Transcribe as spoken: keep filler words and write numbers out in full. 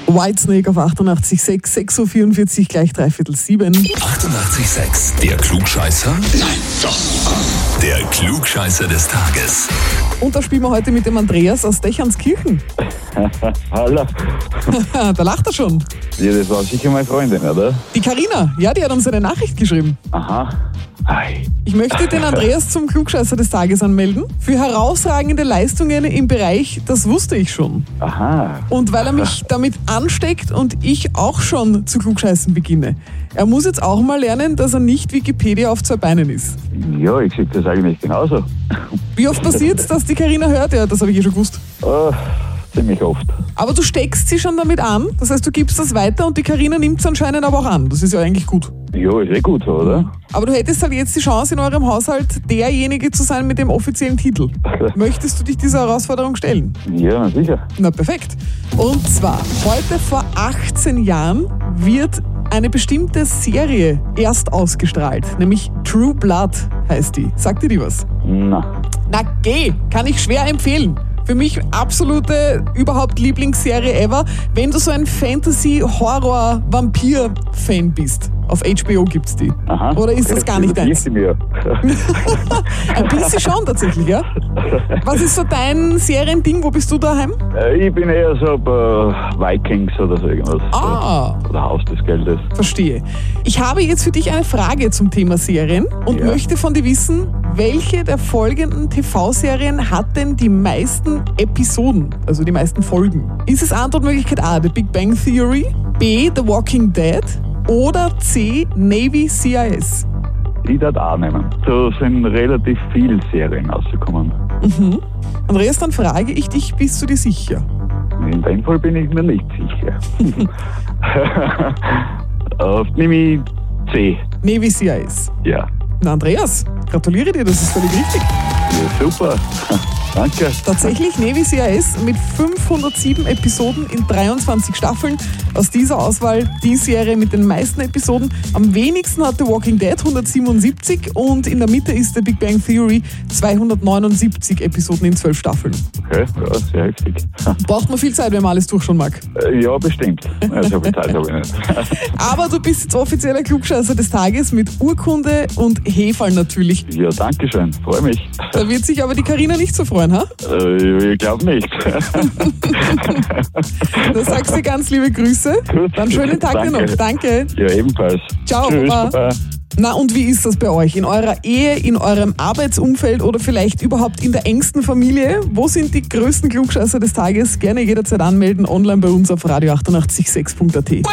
Whitesnake auf achtundachtzig Komma sechs, sechs Uhr vierundvierzig, gleich dreiviertel sieben. achtundachtzig Komma sechs, der Klugscheißer? Nein, doch. Der Klugscheißer des Tages. Und da spielen wir heute mit dem Andreas aus Dächanskirchen. Hallo. Da lacht er schon. Ja, das war sicher meine Freundin, oder? Die Carina, ja, die hat uns eine Nachricht geschrieben. Aha. Ei. Ich möchte den Andreas zum Klugscheißer des Tages anmelden. Für herausragende Leistungen im Bereich, das wusste ich schon. Aha. Und weil er mich damit ansteckt und ich auch schon zu Klugscheißen beginne. Er muss jetzt auch mal lernen, dass er nicht Wikipedia auf zwei Beinen ist. Ja, ich sehe das eigentlich genauso. Wie oft passiert es, dass die Carina hört? Ja, das habe ich eh schon gewusst. Oh, ziemlich oft. Aber du steckst sie schon damit an. Das heißt, du gibst das weiter und die Carina nimmt es anscheinend aber auch an. Das ist ja eigentlich gut. Ja, ist eh gut so, oder? Aber du hättest halt jetzt die Chance, in eurem Haushalt derjenige zu sein mit dem offiziellen Titel. Möchtest du dich dieser Herausforderung stellen? Ja, na sicher. Na perfekt. Und zwar, heute vor achtzehn Jahren wird eine bestimmte Serie erst ausgestrahlt. Nämlich True Blood heißt die. Sagt dir die was? Na. Na geh, kann ich schwer empfehlen. Für mich absolute, überhaupt Lieblingsserie ever, wenn du so ein Fantasy-Horror-Vampir-Fan bist. Auf H B O gibt's die. Aha. Oder ist das gar nicht deins? Mir. Ein bisschen schon tatsächlich, ja? Was ist so dein Seriending? Wo bist du daheim? Äh, Ich bin eher so bei Vikings oder so irgendwas. Ah. Oder Haus des Geldes. Verstehe. Ich habe jetzt für dich eine Frage zum Thema Serien und Ja. möchte von dir wissen, welche der folgenden T V-Serien hat denn die meisten Episoden, also die meisten Folgen? Ist es Antwortmöglichkeit A, The Big Bang Theory, B, The Walking Dead oder C, Navy C I S? Ich darf auch nehmen. Da sind relativ viele Serien rausgekommen. Mhm. Andreas, dann frage ich dich, bist du dir sicher? In dem Fall bin ich mir nicht sicher. Auf nehme ich C. Navy C I S. Ja. Na Andreas, gratuliere dir, das ist völlig richtig. Ja, super. Danke. Tatsächlich Navy C I S mit fünfhundertsieben Episoden in dreiundzwanzig Staffeln. Aus dieser Auswahl die Serie mit den meisten Episoden. Am wenigsten hat The Walking Dead hundertsiebenundsiebzig und in der Mitte ist The Big Bang Theory zweihundertneunundsiebzig Episoden in zwölf Staffeln. Okay, ja, sehr heftig. Braucht man viel Zeit, wenn man alles durchschauen mag. Äh, Ja, bestimmt. Ja, so viel Zeit habe ich nicht. Aber du bist jetzt offizieller Klugscheißer des Tages mit Urkunde und Heferl natürlich. Ja, danke schön. Freue mich. Da wird sich aber die Carina nicht so freuen, ha? Äh, Ich glaube nicht. Da sagst du ganz liebe Grüße. Gut. Dann schönen Tag dir Danke. noch. Danke. Ja, ebenfalls. Ciao, Tschüss, Baba. Baba. Na und wie ist das bei euch? In eurer Ehe, in eurem Arbeitsumfeld oder vielleicht überhaupt in der engsten Familie? Wo sind die größten Klugscheißer des Tages? Gerne jederzeit anmelden, online bei uns auf radio achtundachtzig sechs punkt at.